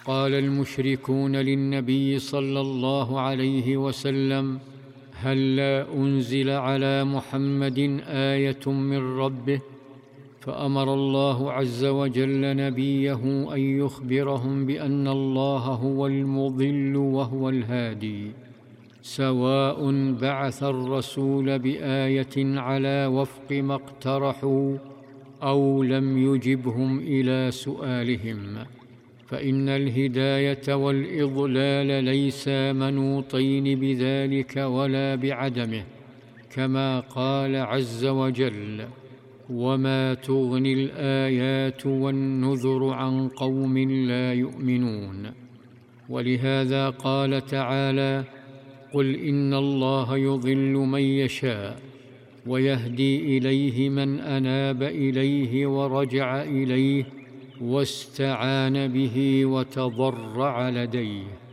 قال المشركون للنبي صلى الله عليه وسلم: هلا أنزل على محمد آية من ربه؟ فأمر الله عز وجل نبيه أن يخبرهم بأن الله هو المضل وهو الهادي، سواء بعث الرسول بآية على وفق ما اقترحوا أو لم يجبهم إلى سؤالهم، فإن الهداية والإضلال ليسا منوطين بذلك ولا بعدمه، كما قال عز وجل: وما تغني الآيات والنذر عن قوم لا يؤمنون. ولهذا قال تعالى: قل إن الله يضل من يشاء ويهدي إليه من أناب إليه ورجع إليه واستعان به وتضرع لديه.